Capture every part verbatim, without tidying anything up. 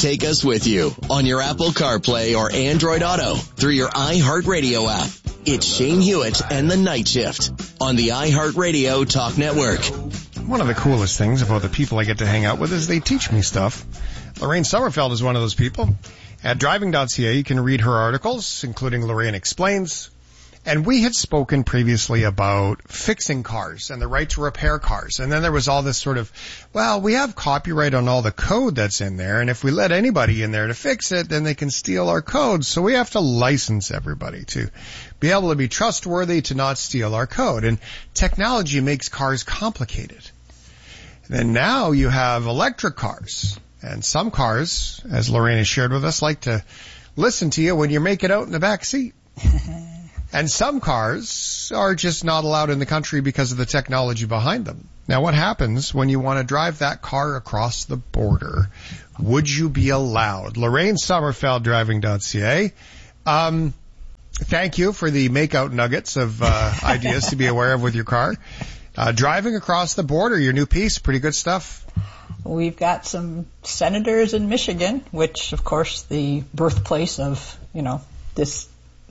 Take us with you on your Apple CarPlay or Android Auto through your iHeartRadio app. It's Shane Hewitt and the Night Shift on the iHeartRadio Talk Network. One of the coolest things about the people I get to hang out with is they teach me stuff. Lorraine Sommerfeld is one of those people. At driving dot c a, you can read her articles, including Lorraine Explains. And we had spoken previously about fixing cars and the right to repair cars. And then there was all this sort of, well, we have copyright on all the code that's in there. And if we let anybody in there to fix it, then they can steal our code. So we have to license everybody to be able to be trustworthy, to not steal our code. And technology makes cars complicated. And then now you have electric cars. And some cars, as Lorraine has shared with us, like to listen to you when you make it out in the back seat. And some cars are just not allowed in the country because of the technology behind them. Now, what happens when you want to drive that car across the border? Would you be allowed? Lorraine Sommerfeld, driving dot c a. Um, thank you for the make-out nuggets of uh, ideas to be aware of with your car. Uh, driving across the border, your new piece, pretty good stuff. We've got some senators in Michigan, which, of course, the birthplace of, you know, this...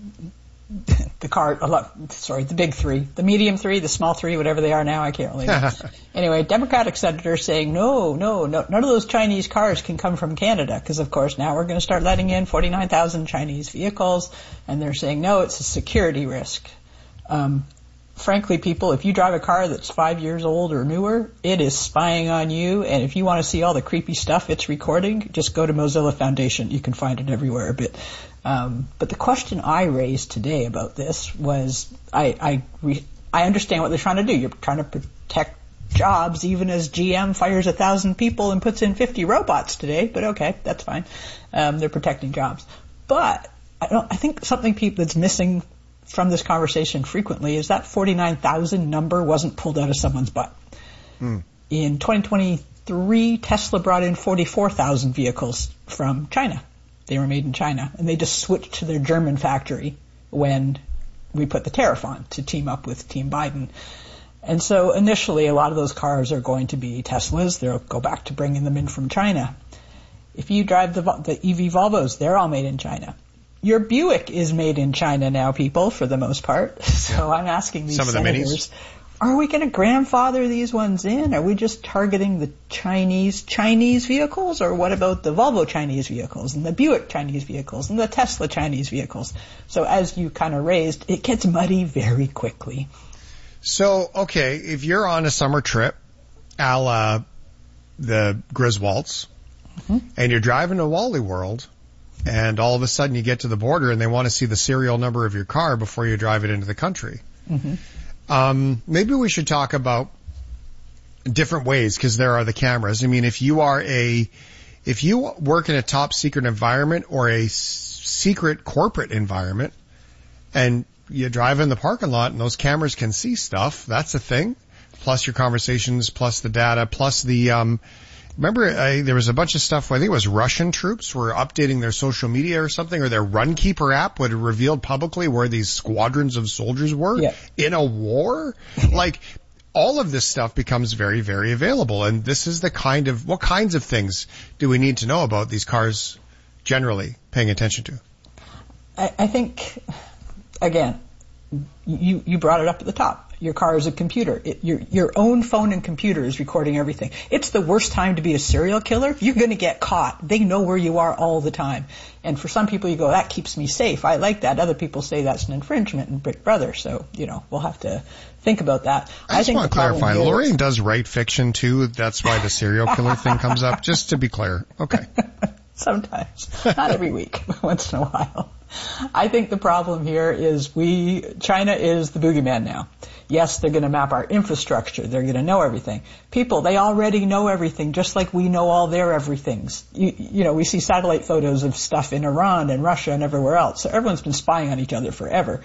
the car, sorry, the big three, the medium three, the small three, whatever they are now, I can't really know. Anyway, Democratic senators saying, no, no, no, none of those Chinese cars can come from Canada, because, of course, now we're going to start letting in forty-nine thousand Chinese vehicles, and they're saying, no, it's a security risk. Um, frankly, people, if you drive a car that's five years old or newer, it is spying on you, and if you want to see all the creepy stuff it's recording, just go to Mozilla Foundation. You can find it everywhere, but... Um, but the question I raised today about this was, I I, re, I understand what they're trying to do. You're trying to protect jobs, even as G M fires a thousand people and puts in fifty robots today. But okay, that's fine. Um, they're protecting jobs. But I don't. I think something people that's missing from this conversation frequently is that forty-nine thousand number wasn't pulled out of someone's butt. Mm. In twenty twenty-three, Tesla brought in forty-four thousand vehicles from China. They were made in China, and they just switched to their German factory when we put the tariff on to team up with Team Biden. And so initially, a lot of those cars are going to be Teslas. They'll go back to bringing them in from China. If you drive the, the E V Volvos, they're all made in China. Your Buick is made in China now, people, for the most part. So I'm asking these Some of the senators, minis. Are we going to grandfather these ones in? Are we just targeting the Chinese Chinese vehicles? Or what about the Volvo Chinese vehicles and the Buick Chinese vehicles and the Tesla Chinese vehicles? So as you kind of raised, it gets muddy very quickly. So, okay, if you're on a summer trip, a la the Griswolds, mm-hmm. and you're driving to Wally World, and all of a sudden you get to the border and they want to see the serial number of your car before you drive it into the country. Mm-hmm. Um, maybe we should talk about different ways, because there are the cameras. I mean, if you are a, if you work in a top secret environment or a s- secret corporate environment and you drive in the parking lot and those cameras can see stuff, that's a thing. Plus your conversations, plus the data, plus the, um, remember uh, there was a bunch of stuff, I think it was Russian troops were updating their social media or something, or their Runkeeper app would have revealed publicly where these squadrons of soldiers were yeah. in a war. Like, all of this stuff becomes very, very available. And this is the kind of, what kinds of things do we need to know about these cars generally paying attention to? I, I think, again, you, you brought it up at the top. Your car is a computer. It, your, your own phone and computer is recording everything. It's the worst time to be a serial killer. You're going to get caught. They know where you are all the time. And for some people, you go, that keeps me safe. I like that. Other people say that's an infringement in Big Brother. So, you know, we'll have to think about that. I, I just think want to clarify. Is, Lorraine does write fiction, too. That's why the serial killer thing comes up. Just to be clear. Okay. Sometimes. Not every week, but once in a while. I think the problem here is we, China is the boogeyman now. Yes, they're going to map our infrastructure. They're going to know everything. People, they already know everything, just like we know all their everythings. You, you know, we see satellite photos of stuff in Iran and Russia and everywhere else. So everyone's been spying on each other forever.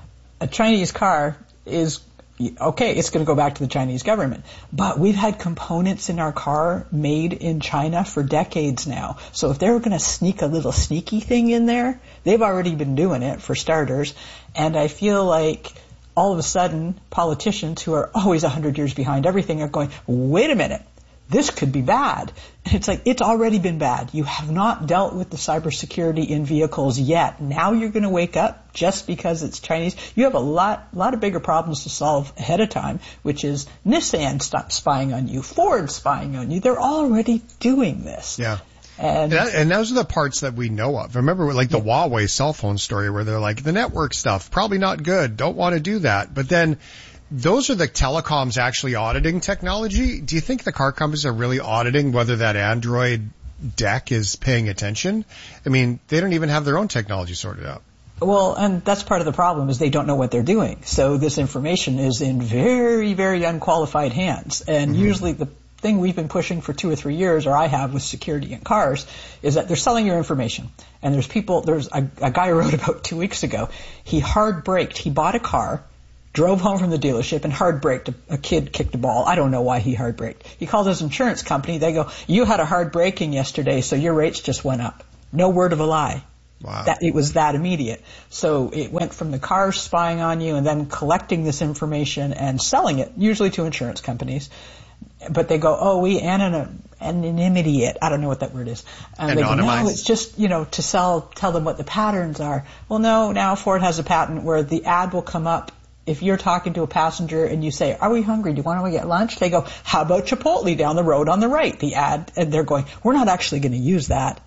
A Chinese car is, okay, it's going to go back to the Chinese government. But we've had components in our car made in China for decades now. So if they're going to sneak a little sneaky thing in there, they've already been doing it, for starters. And I feel like all of a sudden, politicians who are always one hundred years behind everything are going, wait a minute, this could be bad. And it's like, it's already been bad. You have not dealt with the cybersecurity in vehicles yet. Now you're going to wake up just because it's Chinese. You have a lot, lot of bigger problems to solve ahead of time, which is Nissan stop spying on you, Ford spying on you. They're already doing this. Yeah. And, that, and those are the parts that we know of. Remember, like the yeah. Huawei cell phone story where they're like, the network stuff, probably not good, don't want to do that. But then those are the telecoms actually auditing technology. Do you think the car companies are really auditing whether that Android deck is paying attention? I mean, they don't even have their own technology sorted out. Well, and that's part of the problem is they don't know what they're doing. So this information is in very, very unqualified hands. And mm-hmm. usually the thing we've been pushing for two or three years, or I have with security in cars, is that they're selling your information. And there's people, there's a, a guy who wrote about two weeks ago, he hard braked, he bought a car, drove home from the dealership and hard braked. A, a kid kicked a ball. I don't know why he hard braked. He called his insurance company. They go, you had a hard braking yesterday, so your rates just went up. No word of a lie. Wow. That it was that immediate. So it went from the cars spying on you and then collecting this information and selling it, usually to insurance companies. But they go, oh, we anonym, anonymity it. I don't know what that word is. And they go, no, it's just, you know, to sell, tell them what the patterns are. Well, no, now Ford has a patent where the ad will come up. If you're talking to a passenger and you say, are we hungry? Do you want to get lunch? They go, how about Chipotle down the road on the right? The ad, and they're going, we're not actually going to use that.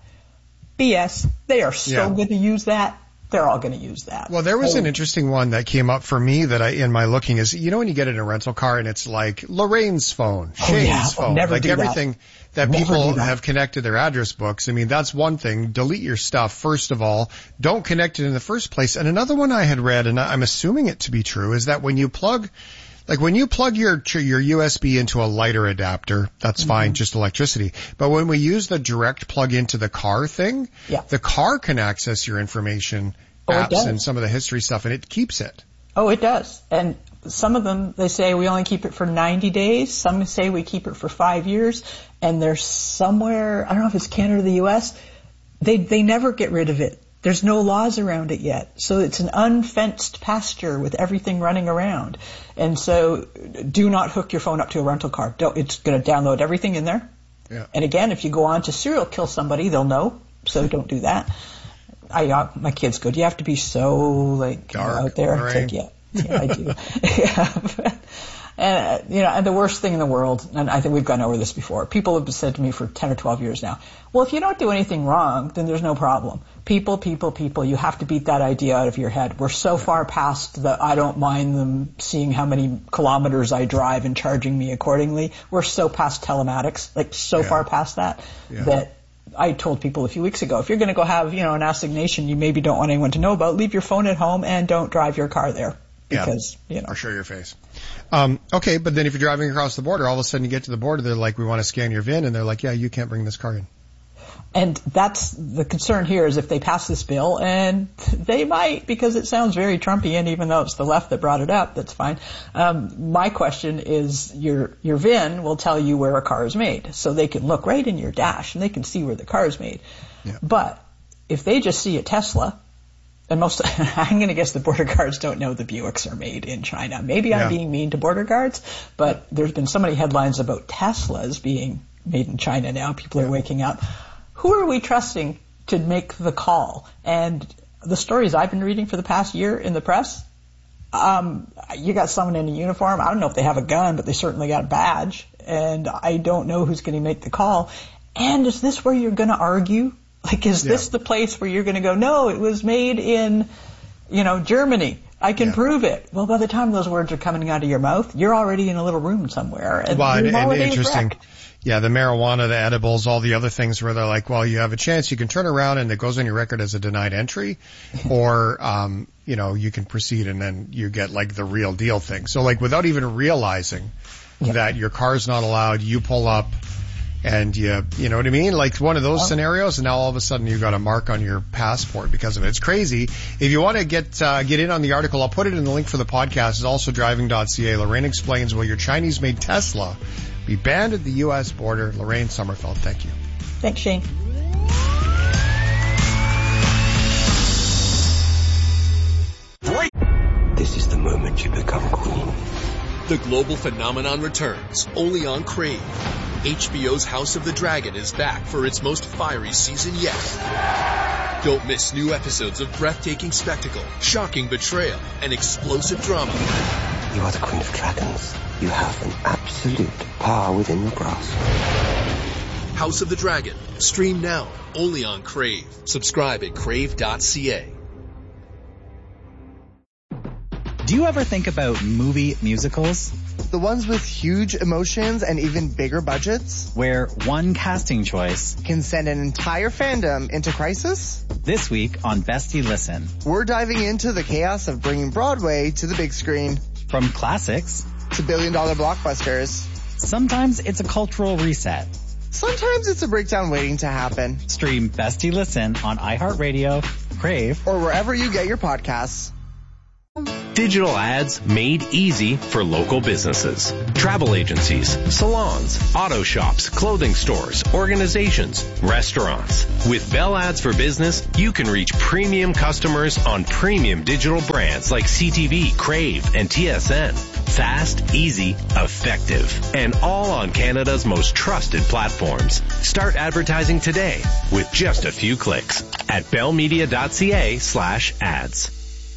B S. They are so yeah. going to use that. They're all going to use that. Well, there was oh. an interesting one that came up for me that I, in my looking is, you know, when you get in a rental car and it's like Lorraine's phone, Shane's oh, yeah. phone, Never like do everything that, that Never people that. have connected their address books. I mean, that's one thing. Delete your stuff, first of all. Don't connect it in the first place. And another one I had read, and I'm assuming it to be true, is that when you plug, like when you plug your, your U S B into a lighter adapter, that's mm-hmm. fine, just electricity. But when we use the direct plug into the car thing, yeah. the car can access your information, oh, apps and some of the history stuff, and it keeps it. Oh, it does. And some of them, they say we only keep it for ninety days. Some say we keep it for five years. And there's somewhere, I don't know if it's Canada or the U S, they, they never get rid of it. There's no laws around it yet. So it's an unfenced pasture with everything running around. And so do not hook your phone up to a rental car. Don't, it's going to download everything in there. Yeah. And again, if you go on to serial kill somebody, they'll know. So don't do that. I, uh, my kids go, do you have to be so like Dark, out there? right? Like, yeah, yeah, I do. yeah. And, you know, and the worst thing in the world, and I think we've gone over this before, people have said to me for ten or twelve years now, well, if you don't do anything wrong, then there's no problem. People, people, people, you have to beat that idea out of your head. We're so far past the I don't mind them seeing how many kilometers I drive and charging me accordingly. We're so past telematics, like so yeah. far past that, yeah. that I told people a few weeks ago, if you're going to go have, you know, an assignation you maybe don't want anyone to know about, leave your phone at home and don't drive your car there. Because, yeah. you know. Or show your face. Um, okay, but then if you're driving across the border, all of a sudden you get to the border, they're like, we want to scan your V I N, and they're like, yeah, you can't bring this car in. And that's the concern here is if they pass this bill, and they might, because it sounds very Trumpian, even though it's the left that brought it up, that's fine. Um, my question is your, your V I N will tell you where a car is made. So they can look right in your dash and they can see where the car is made. Yeah. But if they just see a Tesla, and most, I'm going to guess the border guards don't know the Buicks are made in China. Maybe I'm yeah. being mean to border guards, but there's been so many headlines about Teslas being made in China now. People are yeah. waking up. Who are we trusting to make the call? And the stories I've been reading for the past year in the press, um, you got someone in a uniform. I don't know if they have a gun, but they certainly got a badge. And I don't know who's going to make the call. And is this where you're going to argue? Like, is yeah. this the place where you're going to go, no, it was made in, you know, Germany. I can yeah. prove it. Well, by the time those words are coming out of your mouth, you're already in a little room somewhere. And well, and, and interesting. Wrecked. Yeah, the marijuana, the edibles, all the other things where they're like, well, you have a chance, you can turn around and it goes on your record as a denied entry, or, um, you know, you can proceed and then you get like the real deal thing. So like without even realizing yeah. that your car's not allowed, you pull up and you, you know what I mean? Like one of those oh. scenarios, and now all of a sudden you've got a mark on your passport because of it. It's crazy. If you want to get, uh, get in on the article, I'll put it in the link for the podcast. It's also driving dot c a. Lorraine explains will your Chinese-made Tesla be banned at the U S border. Lorraine Sommerfeld, thank you. Thanks, Shane. This is the moment you become queen. The global phenomenon returns only on Crave. H B O's House of the Dragon is back for its most fiery season yet. Don't miss new episodes of breathtaking spectacle, shocking betrayal, and explosive drama. You are the Queen of Dragons. You have an absolute power within your grasp. House of the Dragon. Stream now, only on Crave. Subscribe at crave dot c a. Do you ever think about movie musicals? The ones with huge emotions and even bigger budgets? Where one casting choice can send an entire fandom into crisis? This week on Bestie Listen, we're diving into the chaos of bringing Broadway to the big screen. From classics to billion-dollar blockbusters. Sometimes it's a cultural reset. Sometimes it's a breakdown waiting to happen. Stream Bestie Listen on iHeartRadio, Crave, or wherever you get your podcasts. Digital ads made easy for local businesses. Travel agencies, salons, auto shops, clothing stores, organizations, restaurants. With Bell Ads for Business, you can reach premium customers on premium digital brands like C T V, Crave, and T S N. Fast, easy, effective, and all on Canada's most trusted platforms. Start advertising today with just a few clicks at bellmedia.ca slash ads.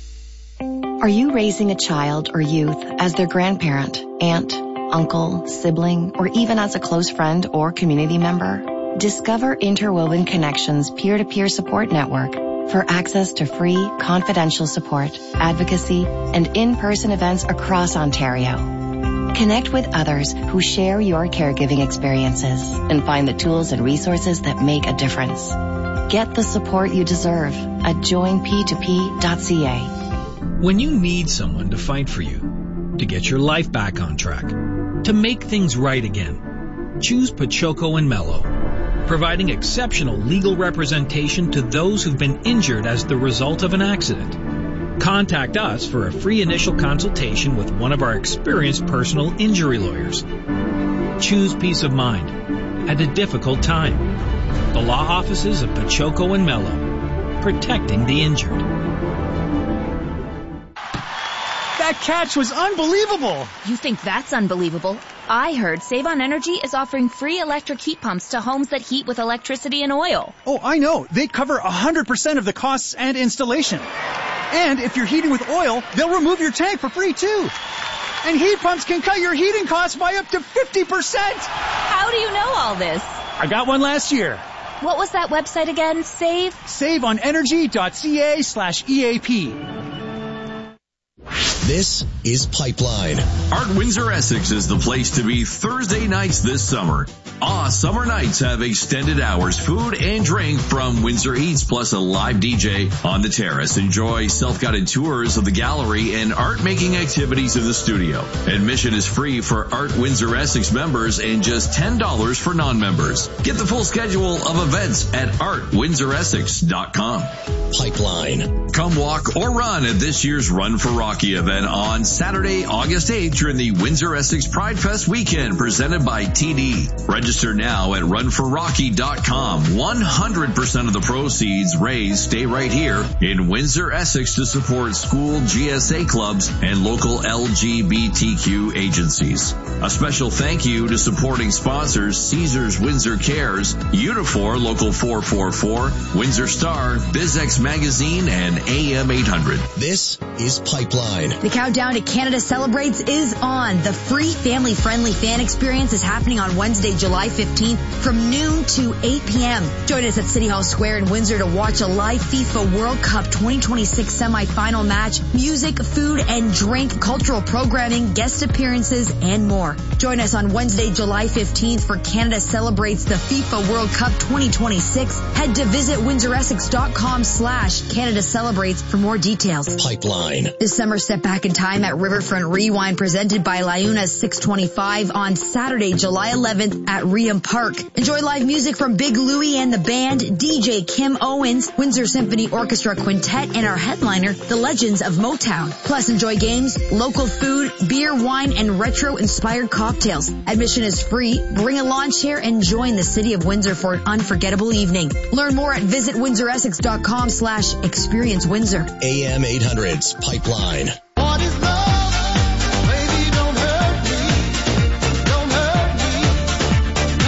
Are you raising a child or youth as their grandparent, aunt, uncle, sibling, or even as a close friend or community member? Discover Interwoven Connections peer-to-peer support network for access to free, confidential support, advocacy, and in-person events across Ontario. Connect with others who share your caregiving experiences and find the tools and resources that make a difference. Get the support you deserve at join p two p dot c a. When you need someone to fight for you, to get your life back on track, to make things right again, choose Pachoco and Mello, providing exceptional legal representation to those who've been injured as the result of an accident. Contact us for a free initial consultation with one of our experienced personal injury lawyers. Choose peace of mind at a difficult time. The law offices of Pachoco and Mello, protecting the injured. That catch was unbelievable! You think that's unbelievable? I heard Save on Energy is offering free electric heat pumps to homes that heat with electricity and oil. Oh, I know. They cover one hundred percent of the costs and installation. And if you're heating with oil, they'll remove your tank for free, too. And heat pumps can cut your heating costs by up to fifty percent! How do you know all this? I got one last year. What was that website again? Save? saveonenergy.ca slash EAP. This is Pipeline. Art Windsor Essex is the place to be Thursday nights this summer. Ah, summer nights have extended hours, food and drink from Windsor Eats, plus a live D J on the terrace. Enjoy self-guided tours of the gallery and art-making activities in the studio. Admission is free for Art Windsor Essex members and just ten dollars for non-members. Get the full schedule of events at art windsor essex dot com. Pipeline. Come walk or run at this year's Run for Rocky event on Saturday, August eighth during the Windsor Essex Pride Fest weekend presented by T D. Register now at run for rocky dot com. one hundred percent of the proceeds raised stay right here in Windsor, Essex to support school G S A clubs and local L G B T Q agencies. A special thank you to supporting sponsors Caesars Windsor Cares, Unifor Local four four four, Windsor Star, BizX Magazine, and A M eight hundred. This is Pipeline. The countdown to Canada Celebrates is on. The free family-friendly fan experience is happening on Wednesday, July fifteenth from noon to eight p.m. Join us at City Hall Square in Windsor to watch a live FIFA World Cup twenty twenty-six semifinal match, music, food and drink, cultural programming, guest appearances, and more. Join us on Wednesday, July fifteenth for Canada Celebrates the FIFA World Cup twenty twenty-six. Head to visit windsor essex dot com slash Canada Celebrates for more details. Pipeline. This summer, step back in time at Riverfront Rewind presented by Liuna six twenty-five on Saturday, July eleventh at Reham Park. Enjoy live music from Big Louie and the band, D J Kim Owens, Windsor Symphony Orchestra Quintet, and our headliner, the Legends of Motown. Plus, enjoy games, local food, beer, wine, and retro-inspired cocktails. Admission is free. Bring a lawn chair and join the City of Windsor for an unforgettable evening. Learn more at visit windsor essex dot com slash experience Windsor. A M eight hundred's Pipeline. What is love? Baby, don't hurt me. Don't hurt me.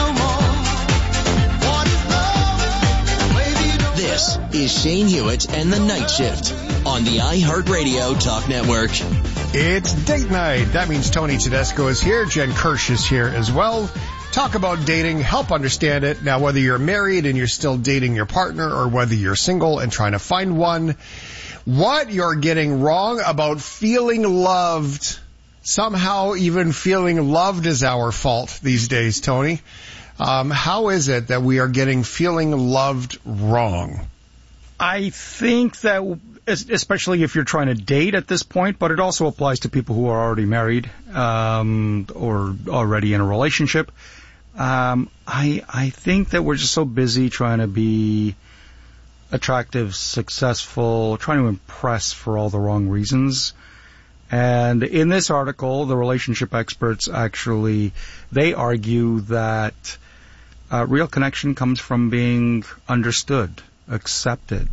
is Shane Hewitt and the Night Shift on the iHeartRadio Talk Network. It's date night. That means Tony Tedesco is here. Jen Kirsch is here as well. Talk about dating, help understand it. Now, whether you're married and you're still dating your partner or whether you're single and trying to find one, what you're getting wrong about feeling loved. Somehow even feeling loved is our fault these days, Tony. Um, how is it that we are getting feeling loved wrong? I think that, especially if you're trying to date at this point, but it also applies to people who are already married um, or already in a relationship. Um, I I think that we're just so busy trying to be attractive, successful, trying to impress for all the wrong reasons. And in this article, the relationship experts actually, they argue that uh, real connection comes from being understood, accepted.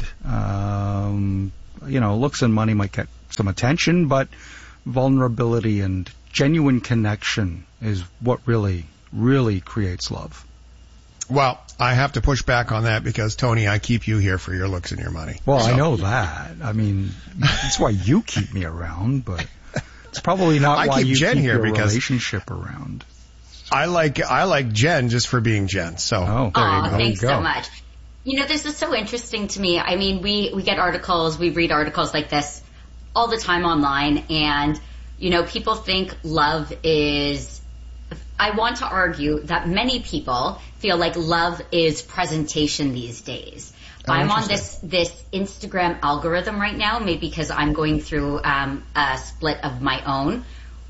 Um, you know, looks and money might get some attention, but vulnerability and genuine connection is what really, really creates love. Well, I have to push back on that because, Tony, I keep you here for your looks and your money. Well, so. I know that. I mean, that's why you keep me around, but it's probably not I why keep you Jen keep here your because relationship around. I like I like Jen just for being Jen. So, oh, there Aw, you go. thanks so much. You know, this is so interesting to me. I mean, we, we get articles, we read articles like this all the time online, and, you know, people think love is... I want to argue that many people feel like love is presentation these days. Oh, I'm on this, this Instagram algorithm right now, maybe because I'm going through um, a split of my own,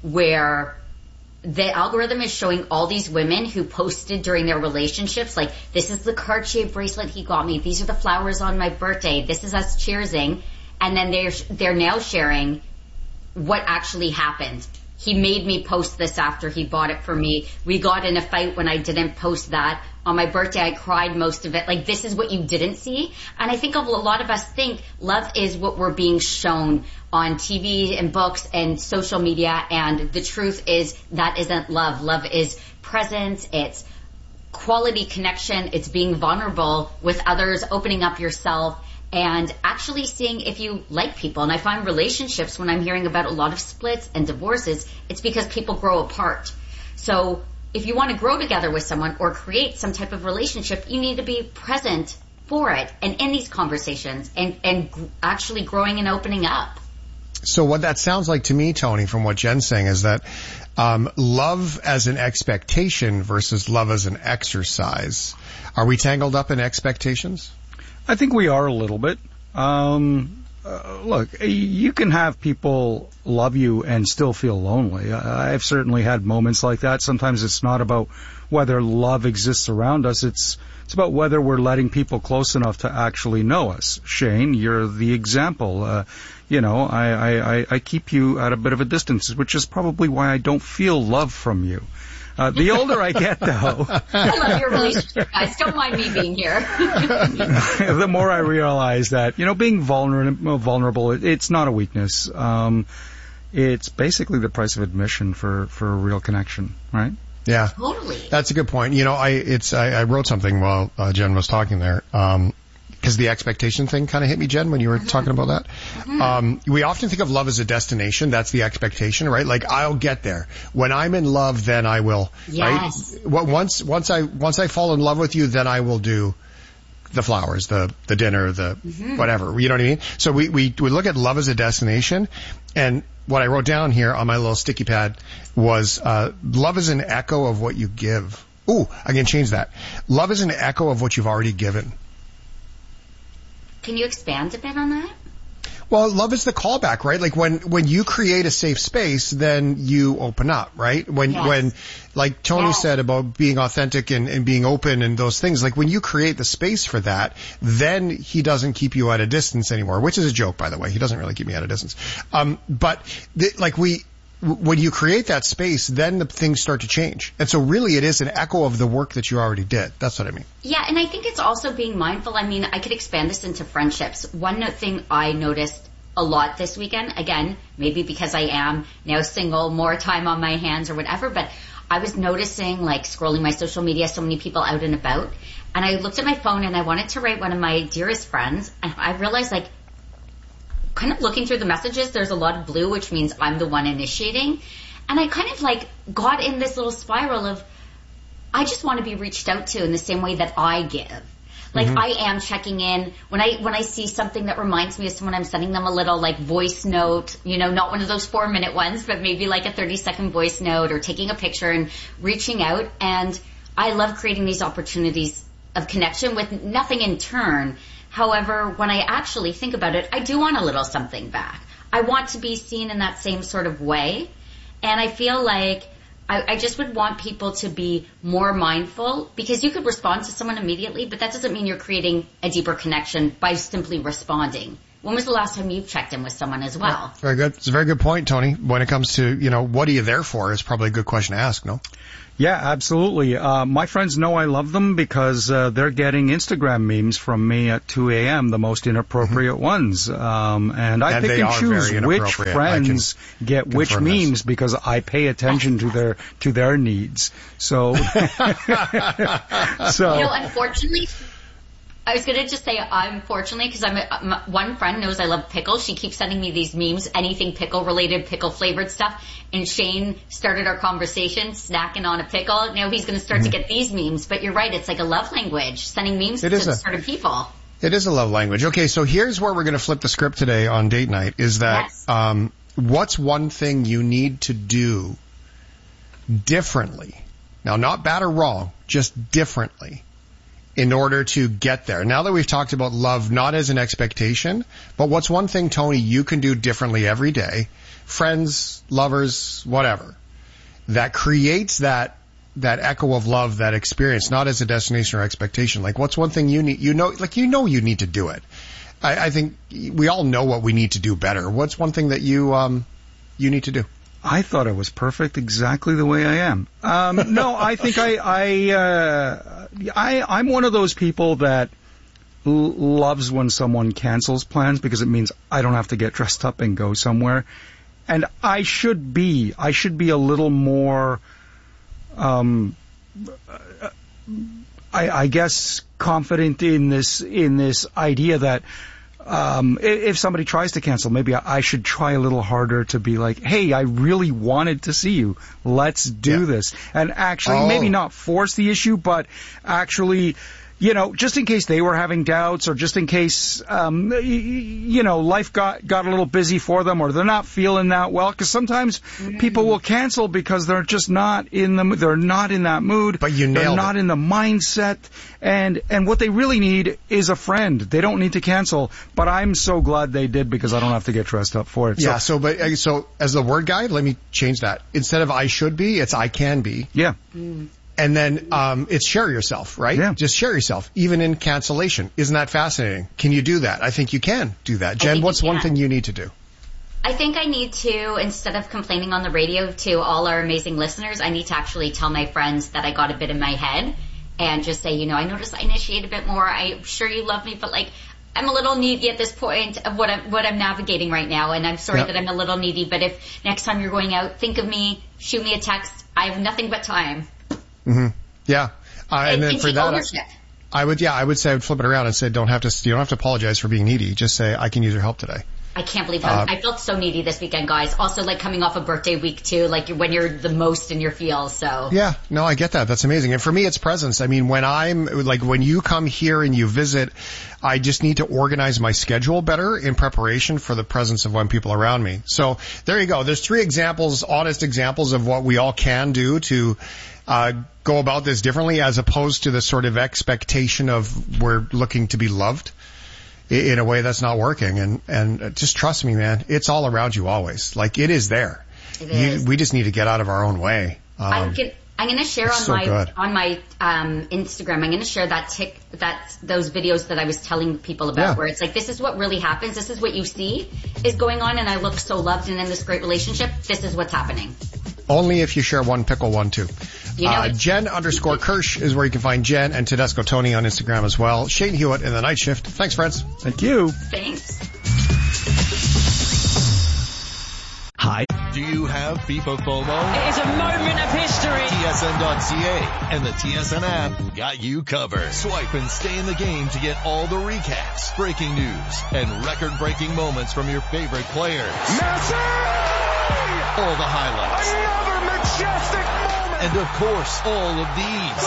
where the algorithm is showing all these women who posted during their relationships, like, this is the Cartier bracelet he got me, these are the flowers on my birthday, this is us cheersing, and then they're they're now sharing what actually happened. He made me post this after he bought it for me. We got in a fight when I didn't post that. On my birthday, I cried most of it. Like, this is what you didn't see. And I think a lot of us think love is what we're being shown on T V and books and social media. And the truth is that isn't love. Love is presence. It's quality connection. It's being vulnerable with others, opening up yourself, and actually seeing if you like people. And I find relationships, when I'm hearing about a lot of splits and divorces, it's because people grow apart. So if you want to grow together with someone or create some type of relationship, you need to be present for it and in these conversations and, and actually growing and opening up. So what that sounds like to me, Tony, from what Jen's saying, is that um, love as an expectation versus love as an exercise. Are we tangled up in expectations? I think we are a little bit. Um, uh, look, you can have people love you and still feel lonely. I've certainly had moments like that. Sometimes it's not about whether love exists around us. It's it's about whether we're letting people close enough to actually know us. Shane, you're the example. Uh, you know, I, I, I keep you at a bit of a distance, which is probably why I don't feel love from you. Uh, the older I get, though... I love your relationship, guys. Don't mind me being here. The more I realize that, you know, being vulnerable, vulnerable, it, it's not a weakness. Um, it's basically the price of admission for, for a real connection, right? Yeah. Totally. That's a good point. You know, I it's I, I wrote something while uh, Jen was talking there. Um, because the expectation thing kind of hit me, Jen, when you were mm-hmm. talking about that. Mm-hmm. Um, we often think of love as a destination. That's the expectation, right? Like, I'll get there. When I'm in love, then I will, yes. right? Once, once I, once I fall in love with you, then I will do the flowers, the, the dinner, the mm-hmm. whatever. You know what I mean? So we, we, we look at love as a destination. And what I wrote down here on my little sticky pad was, uh, love is an echo of what you give. Ooh, I can change that. Love is an echo of what you've already given. Can you expand a bit on that? Well, love is the callback, right? Like when, when you create a safe space, then you open up, right? When, yes. when, like Tony yes. said about being authentic and, and being open and those things, like when you create the space for that, then he doesn't keep you at a distance anymore, which is a joke, by the way. He doesn't really keep me at a distance. Um, but th- like we, when you create that space, then the things start to change. And so really it is an echo of the work that you already did. That's what I mean. Yeah, and I think it's also being mindful. I mean, I could expand this into friendships. One thing I noticed a lot this weekend, again, maybe because I am now single, more time on my hands or whatever, but I was noticing, like, scrolling my social media, so many people out and about. And I looked at my phone and I wanted to write one of my dearest friends. And I realized, like, kind of looking through the messages, there's a lot of blue, which means I'm the one initiating. And I kind of, like, got in this little spiral of, I just want to be reached out to in the same way that I give. Like, mm-hmm. I am checking in. When I when I see something that reminds me of someone, I'm sending them a little, like, voice note. You know, not one of those four-minute ones, but maybe, like, a thirty-second voice note or taking a picture and reaching out. And I love creating these opportunities of connection with nothing in turn. However, when I actually think about it, I do want a little something back. I want to be seen in that same sort of way. And I feel like I, I just would want people to be more mindful, because you could respond to someone immediately, but that doesn't mean you're creating a deeper connection by simply responding. When was the last time you checked in with someone as well? Very good. It's a very good point, Tony. When it comes to, you know, what are you there for, is probably a good question to ask, no? Yeah, absolutely. Uh, my friends know I love them because uh, they're getting Instagram memes from me at two a.m., the most inappropriate mm-hmm. ones. Um, and I and pick and choose which friends get which memes this. because I pay attention to their to their needs. So, so you know, unfortunately, I was going to just say, unfortunately, because I'm a, my, one friend knows I love pickles. She keeps sending me these memes, anything pickle-related, pickle-flavored stuff. And Shane started our conversation snacking on a pickle. Now he's going to start mm-hmm. to get these memes. But you're right, it's like a love language, sending memes it to a, certain people. It is a love language. Okay, so here's where we're going to flip the script today on date night, is that yes. um, what's one thing you need to do differently? Now, not bad or wrong, just differently, in order to get there. Now that we've talked about love not as an expectation, but what's one thing, Tony, you can do differently every day, friends, lovers, whatever, that creates that that echo of love, that experience, not as a destination or expectation? Like, what's one thing you need, you know, like, you know you need to do it. I, I think we all know what we need to do better. What's one thing that you um you need to do? I thought I was perfect exactly the way I am. Um, no, I think I, I, uh, I, I'm one of those people that l- loves when someone cancels plans, because it means I don't have to get dressed up and go somewhere. And I should be, I should be a little more, um, I, I guess confident in this, in this idea that, Um, if somebody tries to cancel, maybe I should try a little harder to be like, hey, I really wanted to see you. Let's do yeah. this. And actually, oh. maybe not force the issue, but actually, you know, just in case they were having doubts, or just in case, um, you know, life got, got a little busy for them, or they're not feeling that well. Because sometimes mm. people will cancel because they're just not in the, they're not in that mood. But you nailed They're not it. in the mindset. And, and what they really need is a friend. They don't need to cancel. But I'm so glad they did, because I don't have to get dressed up for it. Yeah. So, so but, so as the word guide, let me change that. Instead of I should be, it's I can be. Yeah. Mm. And then um it's share yourself, right? Yeah. Just share yourself, even in cancellation. Isn't that fascinating? Can you do that? I think you can do that. Jen, what's one thing you need to do? I think I need to, instead of complaining on the radio to all our amazing listeners, I need to actually tell my friends that I got a bit in my head, and just say, you know, I noticed I initiate a bit more. I'm sure you love me, but, like, I'm a little needy at this point of what I'm, what I'm navigating right now, and I'm sorry yep. that I'm a little needy, but if next time you're going out, think of me, shoot me a text. I have nothing but time. Mm-hmm. Yeah. Uh, and, and then and for that, ownership. I would, yeah, I would say I would flip it around and say, don't have to, you don't have to apologize for being needy. Just say, I can use your help today. I can't believe how, uh, I felt so needy this weekend, guys. Also, like, coming off a birthday week too, like when you're the most in your feels, so. Yeah, no, I get that. That's amazing. And for me, it's presence. I mean, when I'm, like, when you come here and you visit, I just need to organize my schedule better in preparation for the presence of when people are around me. So there you go. There's three examples, honest examples of what we all can do to, uh, go about this differently, as opposed to the sort of expectation of we're looking to be loved in a way that's not working. And, and just trust me, man, it's all around you always. Like, it is there. It is. You, we just need to get out of our own way. Um, I can, I'm going to share on so my, good. on my, um, Instagram, I'm going to share that tick, that, those videos that I was telling people about, yeah. where it's like, this is what really happens. This is what you see is going on. And I look so loved and in this great relationship. This is what's happening. Only if you share one pickle, one too. You know, uh, Jen underscore Kirsch is where you can find Jen, and Tedesco Tony on Instagram as well. Shane Hewitt in the Night Shift. Thanks, friends. Thank you. Thanks. Hi. Do you have FIFA FOMO? It is a moment of history. T S N dot C A and the T S N app got you covered. Swipe and stay in the game to get all the recaps, breaking news, and record-breaking moments from your favorite players. Messi! All the highlights. Another majestic moment! And of course, all of these.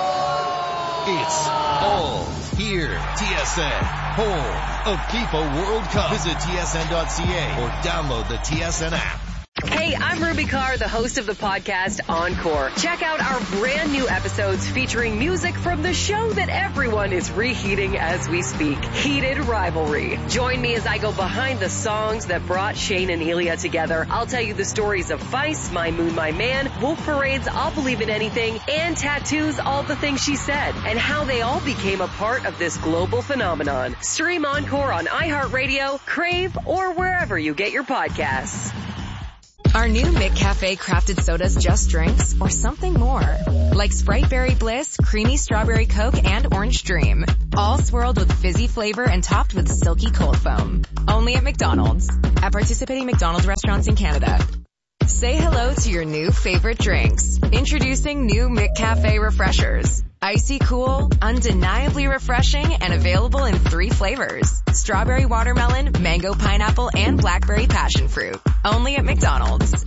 It's all here. T S N, home of FIFA World Cup. Visit T S N dot C A or download the T S N app. Hey, I'm Ruby Carr, the host of the podcast Encore. Check out our brand new episodes featuring music from the show that everyone is reheating as we speak, Heated Rivalry. Join me as I go behind the songs that brought Shane and Elia together. I'll tell you the stories of Vice, My Moon, My Man, Wolf Parade's I'll Believe in Anything, and Tattoo's All the Things She Said, and how they all became a part of this global phenomenon. Stream Encore on iHeartRadio, Crave, or wherever you get your podcasts. Our new McCafe crafted sodas just drinks or something more. Like Sprite Berry Bliss, Creamy Strawberry Coke, and Orange Dream. All swirled with fizzy flavor and topped with silky cold foam. Only at McDonald's. At participating McDonald's restaurants in Canada. Say hello to your new favorite drinks. Introducing new McCafe Refreshers. Icy cool, undeniably refreshing, and available in three flavors. Strawberry watermelon, mango pineapple, and blackberry passion fruit. Only at McDonald's.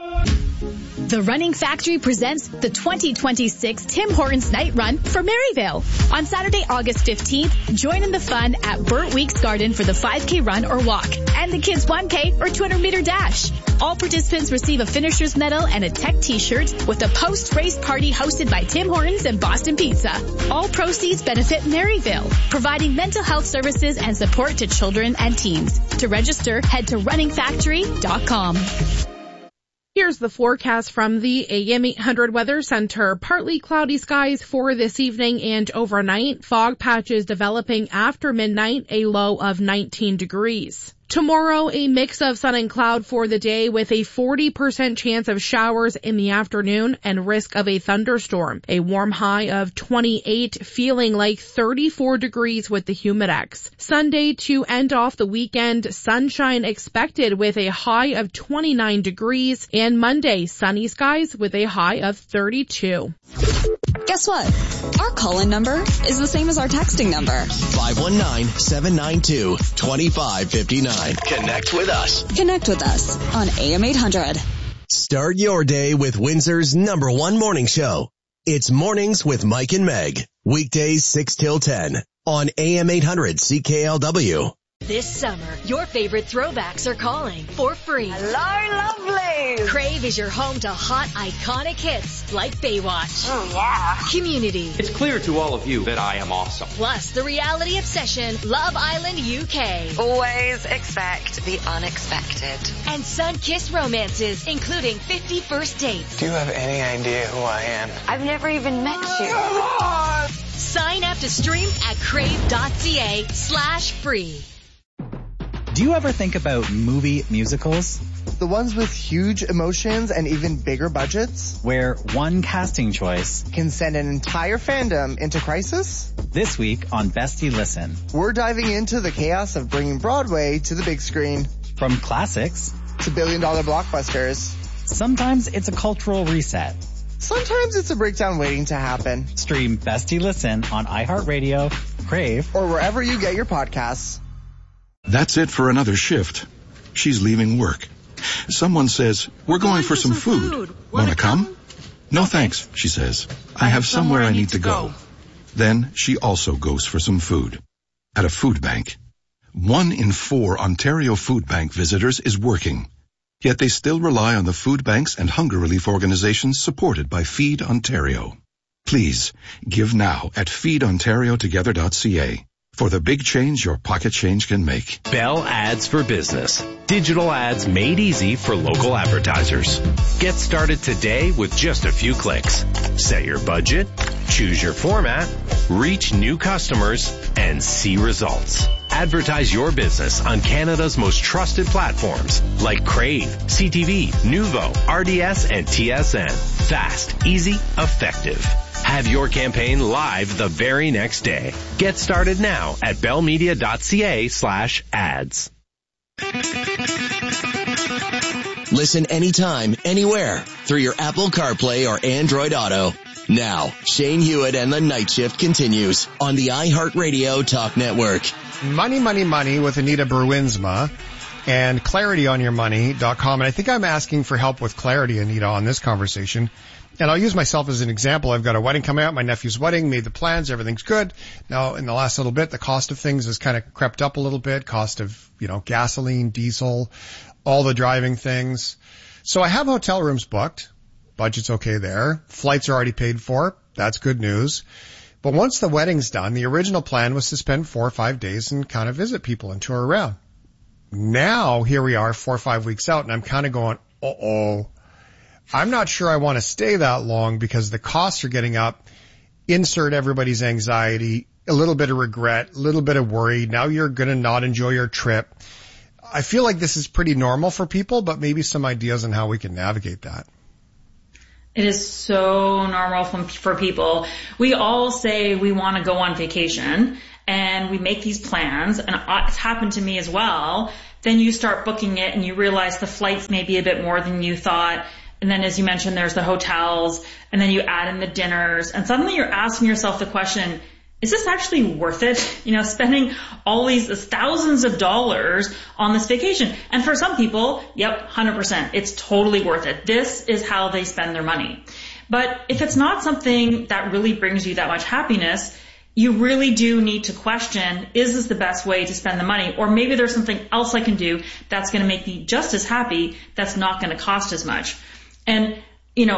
The Running Factory presents the twenty twenty-six Tim Hortons Night Run for Maryvale. On Saturday, August fifteenth, join in the fun at Burt Weeks Garden for the five K run or walk and the kids one K or two hundred meter dash. All participants receive a finisher's medal and a tech t-shirt with a post-race party hosted by Tim Hortons and Boston Pizza. All proceeds benefit Maryvale, providing mental health services and support to children and teens. To register, head to running factory dot com. Here's the forecast from the A M eight hundred Weather Center. Partly cloudy skies for this evening and overnight. Fog patches developing after midnight, a low of nineteen degrees. Tomorrow, a mix of sun and cloud for the day with a forty percent chance of showers in the afternoon and risk of a thunderstorm. A warm high of twenty-eight, feeling like thirty-four degrees with the Humidex. Sunday to end off the weekend, sunshine expected with a high of twenty-nine degrees, and Monday, sunny skies with a high of thirty-two. Guess what? Our call-in number is the same as our texting number. five one nine, seven nine two, two five five nine. Connect with us. Connect with us on A M eight hundred. Start your day with Windsor's number one morning show. It's Mornings with Mike and Meg. Weekdays six till ten on A M eight hundred C K L W. This summer, your favorite throwbacks are calling for free. Hello, lovely! Crave is your home to hot, iconic hits like Baywatch. Oh, yeah. Community. It's clear to all of you that I am awesome. Plus, the reality obsession, Love Island U K. Always expect the unexpected. And sun-kissed romances, including fifty First Dates. Do you have any idea who I am? I've never even met you. Come on! Sign up to stream at crave.ca slash free. Do you ever think about movie musicals? The ones with huge emotions and even bigger budgets? Where one casting choice can send an entire fandom into crisis? This week on Bestie Listen, we're diving into the chaos of bringing Broadway to the big screen. From classics to billion dollar blockbusters. Sometimes it's a cultural reset. Sometimes it's a breakdown waiting to happen. Stream Bestie Listen on iHeartRadio, Crave, or wherever you get your podcasts. That's it for another shift. She's leaving work. Someone says, we're going, going for, for some, some food. food. Wanna come? come? No thanks, she says. I, I have somewhere, somewhere I need to go. go. Then she also goes for some food. At a food bank. One in four Ontario Food Bank visitors is working. Yet they still rely on the food banks and hunger relief organizations supported by Feed Ontario. Please, give now at feed ontario together dot c a. For the big change your pocket change can make. Bell Ads for Business. Digital ads made easy for local advertisers. Get started today with just a few clicks. Set your budget, choose your format, reach new customers, and see results. Advertise your business on Canada's most trusted platforms like Crave, C T V, Nuvo, R D S, and T S N. Fast, easy, effective. Have your campaign live the very next day. Get started now at bellmedia.ca slash ads. Listen anytime, anywhere through your Apple CarPlay or Android Auto. Now, Shane Hewitt and the Night Shift continues on the iHeartRadio Talk Network. Money, money, money with Anita Bruinsma and clarity on your money dot com. And I think I'm asking for help with clarity, Anita, on this conversation. And I'll use myself as an example. I've got a wedding coming up, my nephew's wedding, made the plans, everything's good. Now, in the last little bit, the cost of things has kind of crept up a little bit. Cost of, you know, gasoline, diesel, all the driving things. So I have hotel rooms booked. Budget's okay there. Flights are already paid for. That's good news. But once the wedding's done, the original plan was to spend four or five days and kind of visit people and tour around. Now, here we are four or five weeks out, and I'm kind of going, uh-oh. I'm not sure I want to stay that long because the costs are getting up. Insert everybody's anxiety, a little bit of regret, a little bit of worry. Now you're going to not enjoy your trip. I feel like this is pretty normal for people, but maybe some ideas on how we can navigate that. It is so normal from, for people. We all say we want to go on vacation and we make these plans, and it's happened to me as well. Then you start booking it and you realize the flights may be a bit more than you thought. And then, as you mentioned, there's the hotels, and then you add in the dinners, and suddenly you're asking yourself the question, is this actually worth it? You know, spending all these thousands of dollars on this vacation. And for some people, yep, one hundred percent. It's totally worth it. This is how they spend their money. But if it's not something that really brings you that much happiness, you really do need to question, is this the best way to spend the money? Or maybe there's something else I can do that's going to make me just as happy, that's not going to cost as much. And